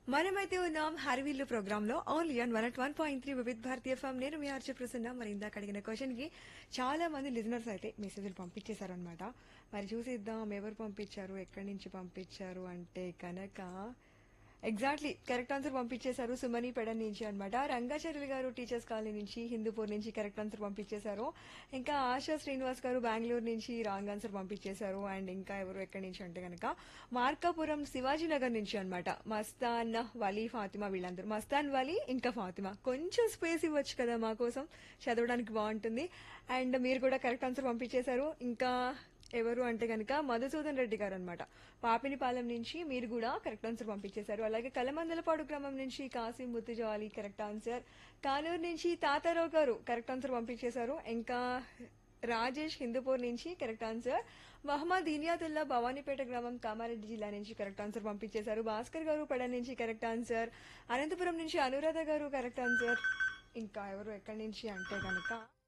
మనమైతే ఉన్నాం హరివిల్లు ప్రోగ్రామ్ లో ఓన్లీ ఆన్ 101.3 వివిధ భారతీయ ఎఫ్ఎం. నేను మీ ఆర్చే ప్రసన్న. మరి ఇందాక అడిగిన క్వశ్చన్ కి చాలా మంది లిజనర్స్ అయితే మెసేజ్లు పంపించేశారనమాట. మరి చూసిద్దాం ఎవరు పంపించారు, ఎక్కడి నుంచి పంపించారు అంటే కనుక ఎగ్జాక్ట్లీ కరెక్ట్ ఆన్సర్ పంపించేశారు సుమని పెడ నుంచి అనమాట. రంగాచార్యులు గారు టీచర్స్ కాలనీ నుంచి హిందూపూర్ నుంచి కరెక్ట్ ఆన్సర్ పంపించేశారు. ఇంకా ఆశా శ్రీనివాస్ గారు బెంగళూరు నుంచి రాంగ్ ఆన్సర్ పంపించేశారు. అండ్ ఇంకా ఎవరు ఎక్కడి నుంచి అంటే కనుక మార్కాపురం శివాజీ నగర్ నుంచి అనమాట. మస్తాన్ వలీ ఫాతిమా వీళ్ళందరూ మస్తాన్ వలీ ఇంకా ఫాతిమా. కొంచెం స్పేస్ ఇవ్వచ్చు కదా మా కోసం, చదవడానికి బాగుంటుంది. అండ్ మీరు కూడా కరెక్ట్ ఆన్సర్ పంపించేశారు. ఇంకా ఎవరు అంటే కనుక మధుసూదన్ రెడ్డి గారు అనమాట. పాపినిపాలెం నుంచి మీరు కూడా కరెక్ట్ ఆన్సర్ పంపించేశారు. అలాగే కలమందలపాడు గ్రామం నుంచి కాసిం ముత్తుజవాలి కరెక్ట్ ఆన్సర్. కానూరు నుంచి తాతారావు గారు కరెక్ట్ ఆన్సర్ పంపించేశారు. ఇంకా రాజేష్ హిందూపూర్ నుంచి కరెక్ట్ ఆన్సర్. మహమ్మద్ ఇనియాతుల్లా భవానీపేట గ్రామం కామారెడ్డి జిల్లా నుంచి కరెక్ట్ ఆన్సర్ పంపించేశారు. భాస్కర్ గారు పడ నుంచి కరెక్ట్ ఆన్సర్. అనంతపురం నుంచి అనురాధ గారు కరెక్ట్ ఆన్సర్. ఇంకా ఎవరు ఎక్కడి నుంచి అంటే కనుక